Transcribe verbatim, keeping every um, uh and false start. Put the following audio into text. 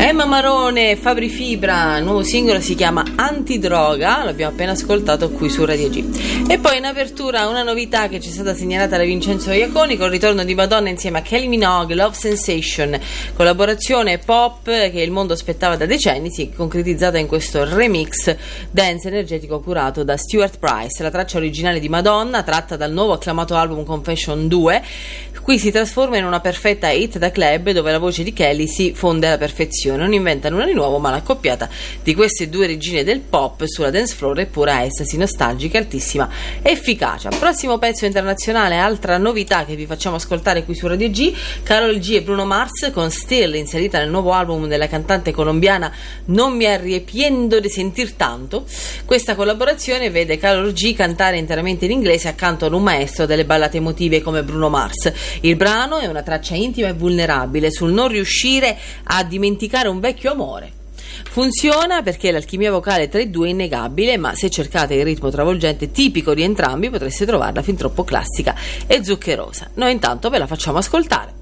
Emma Marrone, Fabri Fibra, il nuovo singolo si chiama Antidroga, l'abbiamo appena ascoltato qui su Radio G. E poi in apertura una novità che ci è stata segnalata da Vincenzo Iaconi con il ritorno di Madonna insieme a Kylie Minogue, Love Sensation, collaborazione pop che il mondo aspettava da decenni, si è concretizzata in questo remix dance energetico curato da Stuart Price. La traccia originale di Madonna, tratta dal nuovo acclamato album Confession due, qui si trasforma in una perfetta hit da club dove la voce di Kelly si fonde alla perfezione. Non inventa nulla di nuovo, ma l'accoppiata di queste due regine del pop sulla dance floor è pura estasi nostalgica, altissima efficacia. Prossimo pezzo internazionale, altra novità che vi facciamo ascoltare qui su Radio G, Karol G e Bruno Mars con Still, inserita nel nuovo album della cantante colombiana Non mi arrepiento di sentir tanto. Questa collaborazione vede Karol G cantare interamente in inglese accanto ad un maestro delle ballate emotive come Bruno Mars. Il brano è una traccia intima e vulnerabile sul non riuscire a dimenticare un vecchio amore. Funziona perché l'alchimia vocale tra i due è innegabile, ma se cercate il ritmo travolgente tipico di entrambi potreste trovarla fin troppo classica e zuccherosa. Noi intanto ve la facciamo ascoltare.